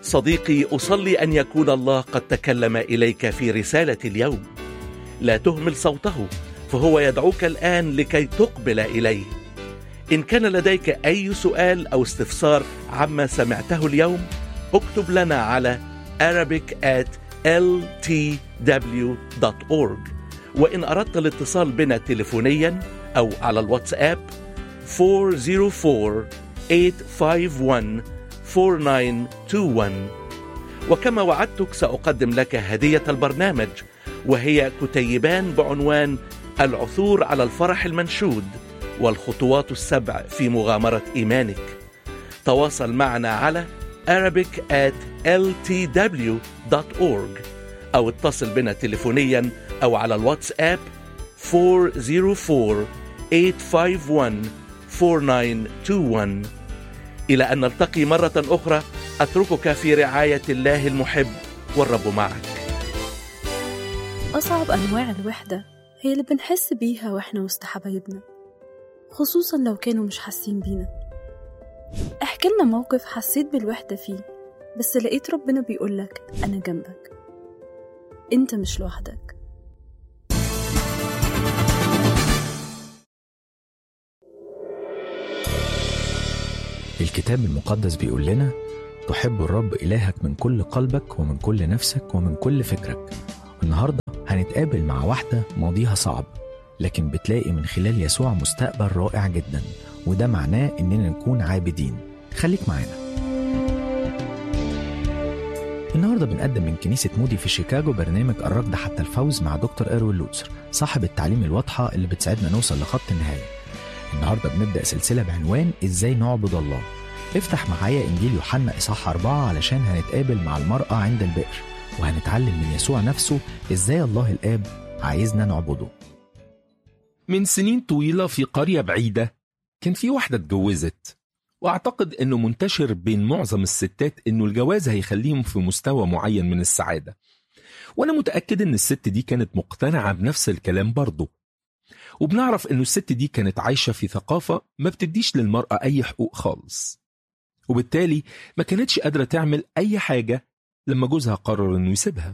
صديقي، أصلي أن يكون الله قد تكلم إليك في رسالة اليوم. لا تهمل صوته، فهو يدعوك الآن لكي تقبل إليه. إن كان لديك أي سؤال أو استفسار عما سمعته اليوم، اكتب لنا على arabic@ltw.org. وإن أردت الاتصال بنا تليفونيا أو على الواتساب 404-851-4921. وكما وعدتك سأقدم لك هدية البرنامج، وهي كتيبان بعنوان العثور على الفرح المنشود والخطوات السبع في مغامرة إيمانك. تواصل معنا على arabic@ltw.org أو اتصل بنا تليفونيا أو على الواتساب 404-851-4921. إلى أن نلتقي مرة أخرى، أتركك في رعاية الله المحب، والرب معك. أصعب أنواع الوحدة هي اللي بنحس بيها وإحنا وسط حبايبنا، خصوصا لو كانوا مش حاسين بينا. احكي لنا موقف حسيت بالوحدة فيه، بس لقيت ربنا بيقولك أنا جنبك، أنت مش لوحدك. الكتاب المقدس بيقول لنا تحب الرب إلهك من كل قلبك ومن كل نفسك ومن كل فكرك. النهاردة هنتقابل مع واحدة ماضيها صعب، لكن بتلاقي من خلال يسوع مستقبل رائع جدا، وده معناه إننا نكون عابدين. خليك معانا. النهاردة بنقدم من كنيسة مودي في شيكاغو برنامج الركض حتى الفوز مع دكتور إروين لوتسر، صاحب التعليم الواضحة اللي بتساعدنا نوصل لخط النهاية. النهاردة بنبدأ سلسلة بعنوان إزاي نعبد الله. افتح معايا إنجيل يوحنا إصحاح 4 علشان هنتقابل مع المرأة عند البئر، وهنتعلم من يسوع نفسه إزاي الله الآب عايزنا نعبده. من سنين طويلة في قرية بعيدة كان في واحدة اتجوزت، وأعتقد أنه منتشر بين معظم الستات أنه الجواز هيخليهم في مستوى معين من السعادة، وأنا متأكد أن الست دي كانت مقتنعة بنفس الكلام برضه. وبنعرف أنه الست دي كانت عايشة في ثقافة ما بتديش للمرأة أي حقوق خالص، وبالتالي ما كانتش قادرة تعمل أي حاجة لما جوزها قرر أنه يسيبها.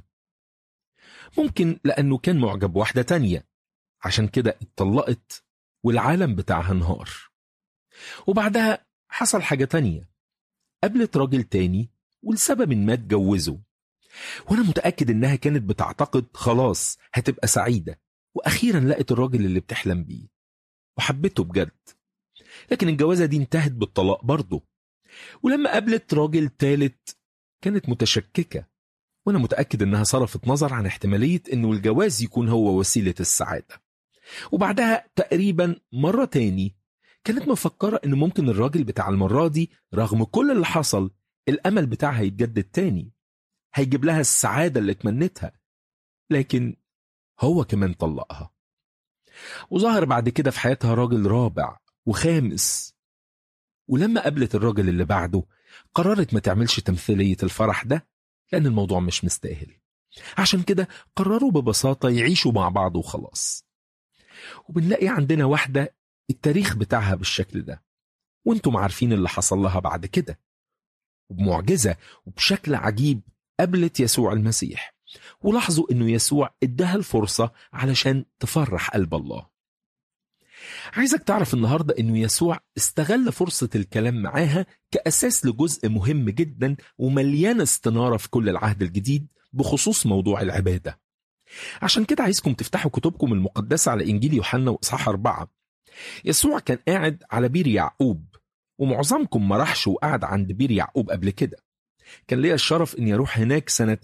ممكن لأنه كان معجب واحدة تانية، عشان كده اتطلقت والعالم بتاعها انهار. وبعدها حصل حاجة تانية، قابلت راجل تاني ولسبب ما اتجوزوا، وانا متأكد انها كانت بتعتقد خلاص هتبقى سعيدة، واخيرا لقت الراجل اللي بتحلم بيه وحبته بجد. لكن الجوازة دي انتهت بالطلاق برضه. ولما قابلت راجل تالت كانت متشككة، وانا متأكد انها صرفت نظر عن احتمالية انه الجواز يكون هو وسيلة السعادة. وبعدها تقريبا مرة تاني كانت مفكرة انه ممكن الراجل بتاع المرة دي رغم كل اللي حصل الامل بتاعها يتجدد تاني، هيجيب لها السعادة اللي اتمنتها. لكن هو كمان طلقها، وظهر بعد كده في حياتها راجل رابع وخامس. ولما قابلت الراجل اللي بعده قررت ما تعملش تمثيلية الفرح ده، لأن الموضوع مش مستاهل. عشان كده قرروا ببساطة يعيشوا مع بعض وخلاص. وبنلاقي عندنا واحدة التاريخ بتاعها بالشكل ده، وانتم عارفين اللي حصل لها بعد كده. وبمعجزة وبشكل عجيب قابلت يسوع المسيح، ولاحظوا انه يسوع اداها الفرصة علشان تفرح قلب الله. عايزك تعرف النهاردة انه يسوع استغل فرصة الكلام معاها كأساس لجزء مهم جدا ومليان استنارة في كل العهد الجديد بخصوص موضوع العبادة. عشان كده عايزكم تفتحوا كتبكم المقدسة على إنجيل يوحنا وإصحاح 4. يسوع كان قاعد على بير يعقوب، ومعظمكم ما راحش وقعد عند بير يعقوب قبل كده. كان ليا الشرف اني اروح هناك سنة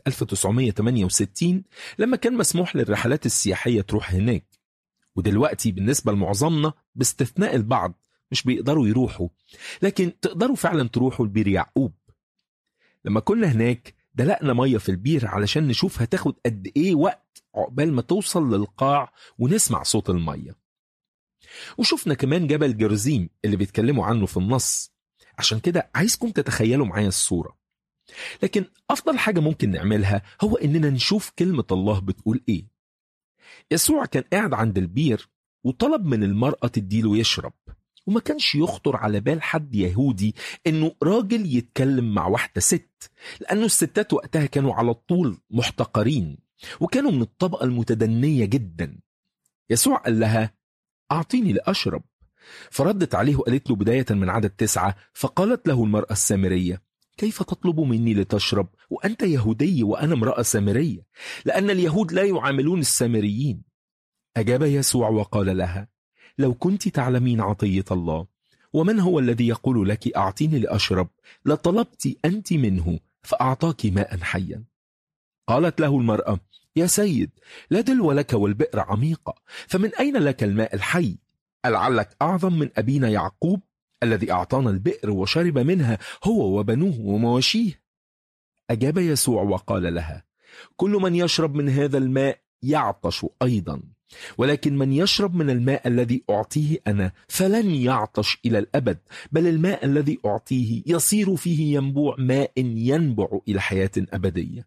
1968 لما كان مسموح للرحلات السياحية تروح هناك. ودلوقتي بالنسبة لمعظمنا باستثناء البعض مش بيقدروا يروحوا، لكن تقدروا فعلا تروحوا لبير يعقوب. لما كنا هناك دلقنا مية في البير علشان نشوف هتاخد قد ايه وقت عقبال ما توصل للقاع ونسمع صوت المية. وشفنا كمان جبل جرزيم اللي بيتكلموا عنه في النص، عشان كده عايزكم تتخيلوا معايا الصورة. لكن أفضل حاجة ممكن نعملها هو إننا نشوف كلمة الله بتقول إيه. يسوع كان قاعد عند البير وطلب من المرأة تديله يشرب، وما كانش يخطر على بال حد يهودي انه راجل يتكلم مع واحدة ست، لانه الستات وقتها كانوا على طول محتقرين وكانوا من الطبقة المتدنية جدا. يسوع قال لها: أعطيني لأشرب. فردت عليه وقالت له بداية من عدد 9: فقالت له المرأة السامرية: كيف تطلب مني لتشرب وأنت يهودي وأنا امرأة سامرية؟ لأن اليهود لا يعاملون السامريين. أجاب يسوع وقال لها: لو كنت تعلمين عطية الله ومن هو الذي يقول لك أعطيني لأشرب لطلبت أنت منه فأعطاك ماء حيا. قالت له المرأة: يا سيد، لا دلو لك والبئر عميقة، فمن أين لك الماء الحي؟ ألعلك أعظم من أبينا يعقوب الذي أعطانا البئر وشرب منها هو وبنوه ومواشيه؟ أجاب يسوع وقال لها: كل من يشرب من هذا الماء يعطش أيضا، ولكن من يشرب من الماء الذي أعطيه أنا فلن يعطش إلى الأبد، بل الماء الذي أعطيه يصير فيه ينبوع ماء ينبع إلى حياة أبدية.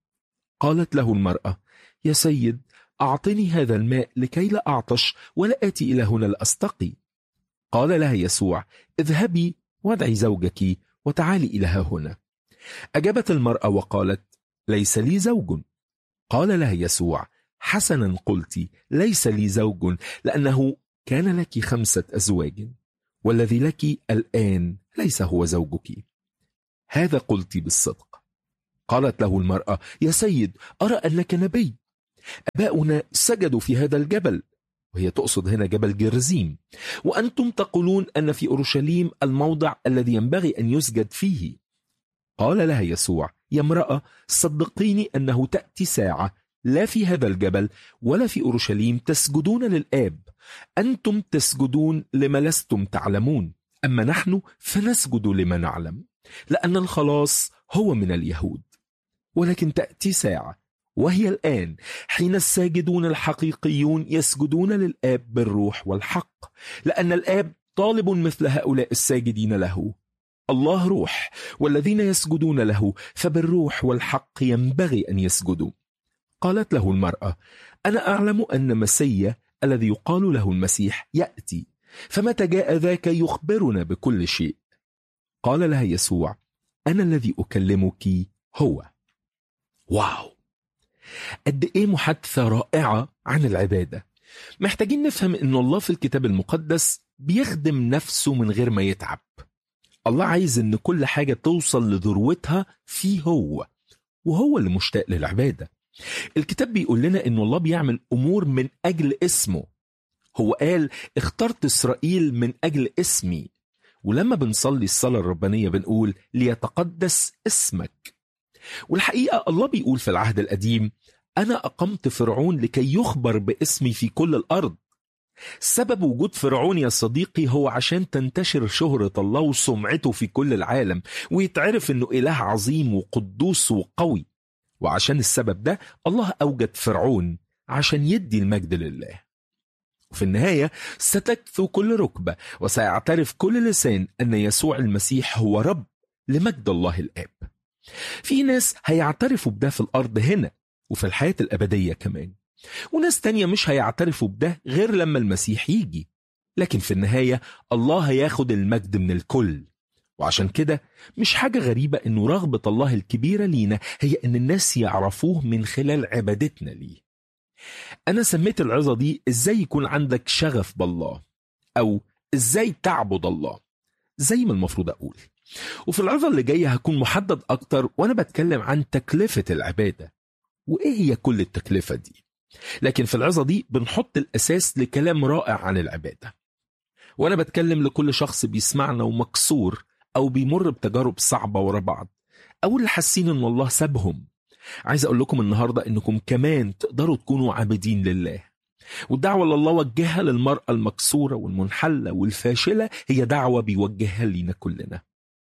قالت له المرأة: يا سيد، أعطني هذا الماء لكي لا أعطش ولا آتي إلى هنا لأستقي. قال لها يسوع: اذهبي وادعي زوجك وتعالي إلى هنا. أجابت المرأة وقالت: ليس لي زوج. قال لها يسوع: حسنا قلت، ليس لي زوج، لأنه كان لك 5 أزواج، والذي لك الآن ليس هو زوجك. هذا قلت بالصدق. قالت له المرأة: يا سيد، أرى أنك نبي. أباؤنا سجدوا في هذا الجبل، وهي تقصد هنا جبل جرزيم، وأنتم تقولون أن في أورشليم الموضع الذي ينبغي أن يسجد فيه. قال لها يسوع: يا امرأة، صدقيني أنه تأتي ساعة لا في هذا الجبل ولا في أورشليم تسجدون للآب. أنتم تسجدون لما لستم تعلمون، أما نحن فنسجد لما نعلم، لأن الخلاص هو من اليهود. ولكن تأتي ساعة وهي الآن حين الساجدون الحقيقيون يسجدون للآب بالروح والحق، لأن الآب طالب مثل هؤلاء الساجدين له. الله روح، والذين يسجدون له فبالروح والحق ينبغي أن يسجدوا. قالت له المرأة: أنا أعلم أن مسيا الذي يقال له المسيح يأتي، فمتى جاء ذاك يخبرنا بكل شيء. قال لها يسوع: أنا الذي أكلمك هو. واو، قد إيه محادثة رائعة عن العبادة. محتاجين نفهم أن الله في الكتاب المقدس بيخدم نفسه من غير ما يتعب. الله عايز أن كل حاجة توصل لذروتها فيه هو، وهو اللي مشتاق للعبادة. الكتاب بيقول لنا أن الله بيعمل أمور من أجل اسمه. هو قال: اخترت إسرائيل من أجل اسمي. ولما بنصلي الصلاة الربانية بنقول: ليتقدس اسمك. والحقيقة الله بيقول في العهد القديم: أنا أقمت فرعون لكي يخبر باسمي في كل الأرض. سبب وجود فرعون يا صديقي هو عشان تنتشر شهرة الله وسمعته في كل العالم، ويتعرف أنه إله عظيم وقدوس وقوي. وعشان السبب ده الله أوجد فرعون عشان يدي المجد لله. وفي النهاية ستكثو كل ركبة وسيعترف كل لسان أن يسوع المسيح هو رب لمجد الله الآب. في ناس هيعترفوا بده في الأرض هنا وفي الحياة الأبدية كمان، وناس تانية مش هيعترفوا بده غير لما المسيح يجي. لكن في النهاية الله هياخد المجد من الكل. وعشان كده مش حاجة غريبة إنه رغبة الله الكبيرة لينا هي إن الناس يعرفوه من خلال عبادتنا ليه. أنا سميت العظة دي إزاي يكون عندك شغف بالله، أو إزاي تعبد الله، زي ما المفروض أقول. وفي العظة اللي جاية هكون محدد أكتر وأنا بتكلم عن تكلفة العبادة وإيه هي كل التكلفة دي. لكن في العظة دي بنحط الأساس لكلام رائع عن العبادة. وأنا بتكلم لكل شخص بيسمعنا ومكسور أو بيمر بتجارب صعبة ورا بعض، أو اللي حاسين إن الله سابهم. عايز أقول لكم النهاردة إنكم كمان تقدروا تكونوا عابدين لله. والدعوة اللي الله وجهها للمرأة المكسورة والمنحلة والفاشلة هي دعوة بيوجهها لينا كلنا.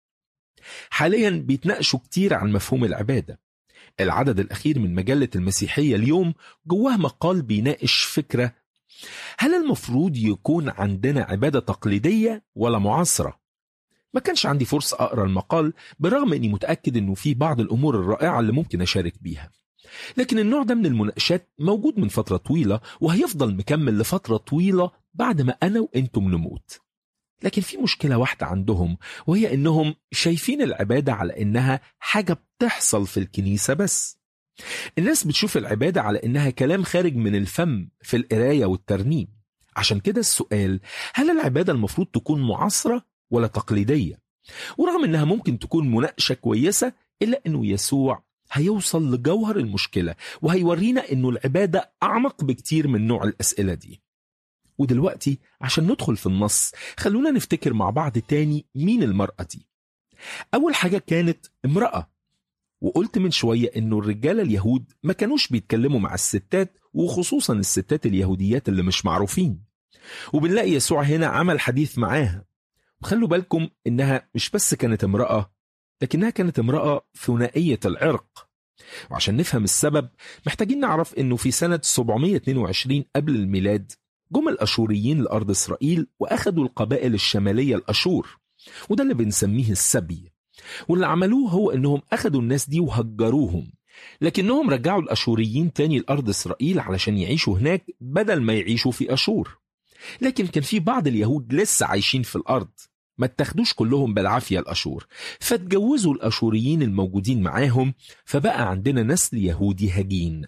حاليا بيتناقشوا كتير عن مفهوم العبادة. العدد الأخير من مجلة المسيحية اليوم جواه مقال بيناقش فكرة: هل المفروض يكون عندنا عبادة تقليدية ولا معاصرة؟ ما كانش عندي فرصة أقرأ المقال برغم أني متأكد أنه في بعض الأمور الرائعة اللي ممكن أشارك بيها. لكن النوع ده من المناقشات موجود من فترة طويلة وهيفضل مكمل لفترة طويلة بعد ما أنا وإنتم نموت. لكن في مشكلة واحدة عندهم، وهي إنهم شايفين العبادة على إنها حاجة بتحصل في الكنيسة بس. الناس بتشوف العبادة على إنها كلام خارج من الفم في القراية والترنيم. عشان كده السؤال: هل العبادة المفروض تكون معاصرة ولا تقليدية؟ ورغم إنها ممكن تكون مناقشة كويسة، إلا إنه يسوع هيوصل لجوهر المشكلة وهيورينا إنه العبادة أعمق بكتير من نوع الأسئلة دي. ودلوقتي عشان ندخل في النص، خلونا نفتكر مع بعض تاني مين المرأة دي. أول حاجة كانت امرأة، وقلت من شوية إنه الرجالة اليهود ما كانوش بيتكلموا مع الستات، وخصوصا الستات اليهوديات اللي مش معروفين، وبنلاقي يسوع هنا عمل حديث معاها. وخلوا بالكم إنها مش بس كانت امرأة، لكنها كانت امرأة ثنائية العرق. وعشان نفهم السبب محتاجين نعرف إنه في سنة 722 قبل الميلاد جم الأشوريين لأرض إسرائيل وأخذوا القبائل الشمالية الأشور، وده اللي بنسميه السبي. واللي عملوه هو إنهم أخذوا الناس دي وهجروهم، لكنهم رجعوا الأشوريين تاني لأرض إسرائيل علشان يعيشوا هناك بدل ما يعيشوا في أشور. لكن كان في بعض اليهود لسه عايشين في الأرض، ما اتخدوش كلهم بالعافية الأشور، فاتجوزوا الأشوريين الموجودين معاهم، فبقى عندنا نسل يهودي هجين.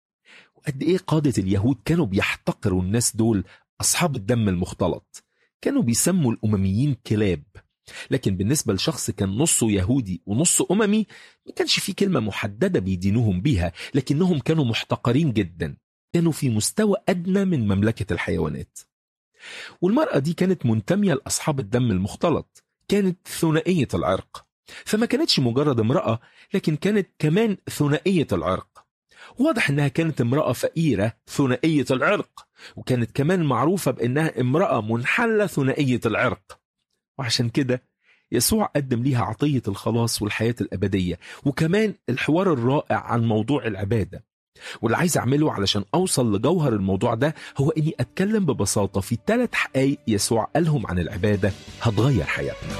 وقد إيه قادة اليهود كانوا بيحتقروا الناس دول أصحاب الدم المختلط، كانوا بيسموا الأمميين كلاب. لكن بالنسبة لشخص كان نصه يهودي ونصه أممي، ما كانش في كلمة محددة بيدينوهم بيها، لكنهم كانوا محتقرين جدا، كانوا في مستوى أدنى من مملكة الحيوانات. والمرأة دي كانت منتمية لأصحاب الدم المختلط، كانت ثنائية العرق، فما كانتش مجرد امرأة، لكن كانت كمان ثنائية العرق. واضح انها كانت امرأة فقيرة ثنائية العرق، وكانت كمان معروفة بانها امرأة منحلة ثنائية العرق. وعشان كده يسوع قدم ليها عطية الخلاص والحياة الأبدية، وكمان الحوار الرائع عن موضوع العبادة. واللي عايز أعمله علشان أوصل لجوهر الموضوع ده هو إني أتكلم ببساطة في 3 حقائق يسوع قالهم عن العبادة هتغير حياتنا.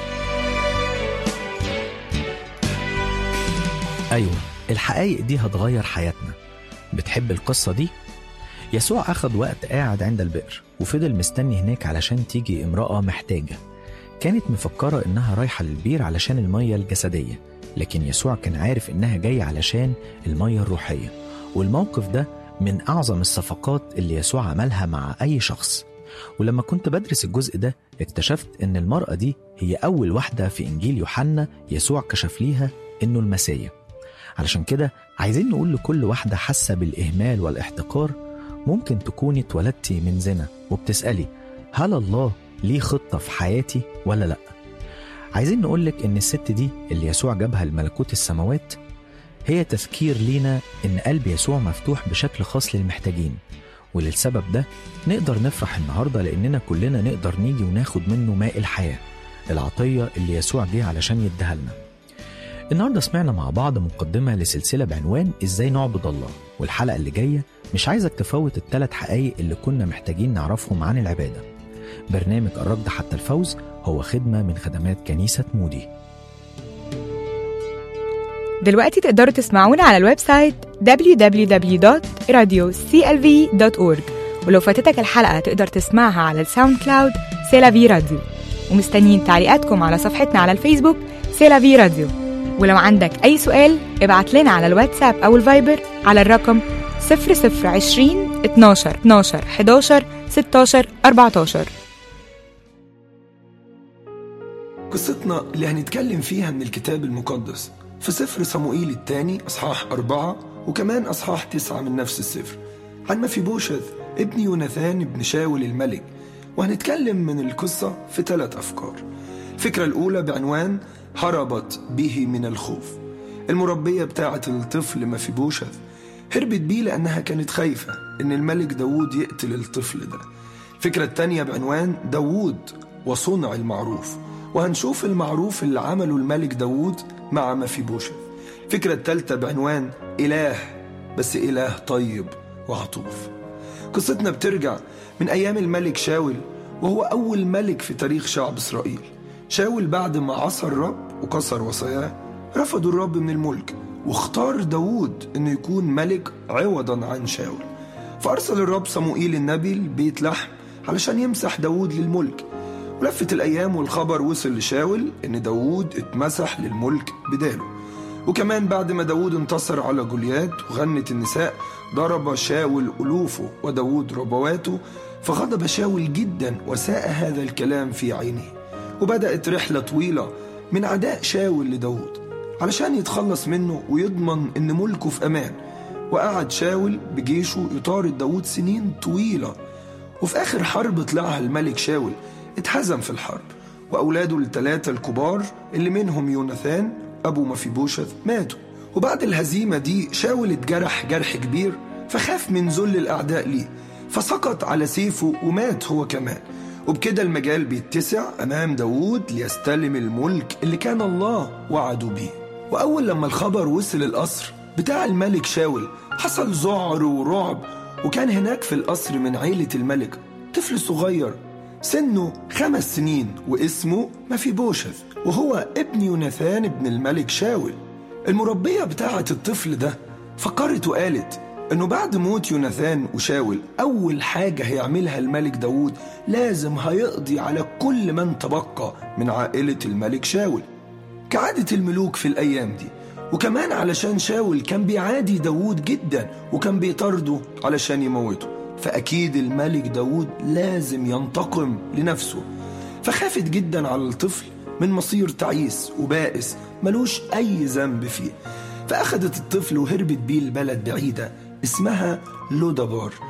أيوة، الحقائق دي هتغير حياتنا. بتحب القصة دي؟ يسوع أخذ وقت قاعد عند البئر وفضل مستني هناك علشان تيجي امرأة محتاجة. كانت مفكرة إنها رايحة للبير علشان المية الجسدية، لكن يسوع كان عارف إنها جاية علشان المية الروحية. والموقف ده من أعظم الصفقات اللي يسوع عملها مع أي شخص. ولما كنت بدرس الجزء ده اكتشفت إن المرأة دي هي أول واحدة في إنجيل يوحنا يسوع كشف ليها إنه المسيح. علشان كده عايزين نقول لكل واحدة حاسة بالإهمال والاحتقار: ممكن تكوني اتولدتي من زنا وبتسألي هل الله ليه خطة في حياتي ولا لأ؟ عايزين نقولك إن الست دي اللي يسوع جابها لملكوت السماوات هي تذكير لينا إن قلب يسوع مفتوح بشكل خاص للمحتاجين. وللسبب ده نقدر نفرح النهاردة، لأننا كلنا نقدر نيجي وناخد منه ماء الحياة، العطية اللي يسوع جه علشان يديها لنا. النهاردة سمعنا مع بعض مقدمة لسلسلة بعنوان إزاي نعبد الله، والحلقة اللي جاية مش عايزك تفوت ال3 حقائق اللي كنا محتاجين نعرفهم عن العبادة. برنامج الركض حتى الفوز هو خدمة من خدمات كنيسة مودي. دلوقتي تقدروا تسمعونا على الويب سايت www.radioclv.org، ولو فاتتك الحلقة تقدر تسمعها على الساوند كلاود سيلافي راديو. ومستنيين تعليقاتكم على صفحتنا على الفيسبوك سيلافي راديو. ولو عندك أي سؤال ابعت لنا على الواتساب أو الفايبر على الرقم 0020 12 12 11 16 14. قصتنا اللي هنتكلم فيها من الكتاب المقدس في سفر صموئيل الثاني أصحاح 4 وكمان أصحاح 9 من نفس السفر، عن مفيبوشث ابن يوناثان ابن شاول الملك. وهنتكلم من القصة في 3 أفكار. الفكرة الأولى بعنوان هربت به من الخوف. المربية بتاعة الطفل مفيبوشث هربت بيه لأنها كانت خايفة إن الملك داود يقتل الطفل ده. الفكرة الثانية بعنوان داود وصنع المعروف، وهنشوف المعروف اللي عمله الملك داود مع مفيبوشث. الفكرة الثالثة بعنوان إله، بس إله طيب وعطوف. قصتنا بترجع من أيام الملك شاول، وهو أول ملك في تاريخ شعب إسرائيل. شاول بعد ما عصى الرب وكسر وصاياه رفضوا الرب من الملك، واختار داود إنه يكون ملك عوضا عن شاول. فأرسل الرب صموئيل النبي لبيت لحم علشان يمسح داود للملك. ولفت الأيام والخبر وصل لشاول إن داود اتمسح للملك بداله. وكمان بعد ما داود انتصر على جوليات وغنت النساء ضرب شاول ألوفه وداود ربواته، فغضب شاول جدا وساء هذا الكلام في عينه. وبدأت رحلة طويلة من عداء شاول لداود علشان يتخلص منه ويضمن إن ملكه في أمان. وقعد شاول بجيشه يطارد داود سنين طويلة، وفي آخر حرب طلعها الملك شاول اتهزم في الحرب، وأولاده ال3 الكبار اللي منهم يوناثان أبو مفيبوشث ماتوا. وبعد الهزيمة دي شاول اتجرح جرح كبير، فخاف من ذل الأعداء ليه، فسقط على سيفه ومات هو كمان. وبكده المجال بيتسع أمام داود ليستلم الملك اللي كان الله وعده بيه. وأول لما الخبر وصل القصر بتاع الملك شاول حصل ذعر ورعب. وكان هناك في القصر من عيلة الملك طفل صغير سنه 5 سنين واسمه مفيبوشث، وهو ابن يوناثان ابن الملك شاول. المربية بتاعة الطفل ده فكرت وقالت انه بعد موت يوناثان وشاول اول حاجة هيعملها الملك داود لازم هيقضي على كل من تبقى من عائلة الملك شاول كعادة الملوك في الايام دي. وكمان علشان شاول كان بيعادي داود جدا وكان بيطارده علشان يموته، فأكيد الملك داود لازم ينتقم لنفسه. فخافت جدا على الطفل من مصير تعيس وبائس ملوش أي ذنب فيه، فأخدت الطفل وهربت بيه لبلد بعيدة اسمها لودبار.